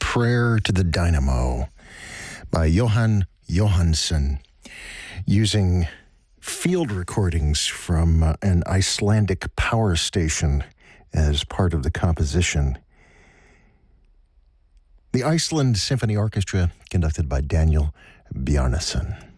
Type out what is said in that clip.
Prayer to the Dynamo by Johan Johansson, using field recordings from an Icelandic power station as part of the composition. The Iceland Symphony Orchestra, conducted by Daniel Bjarnason.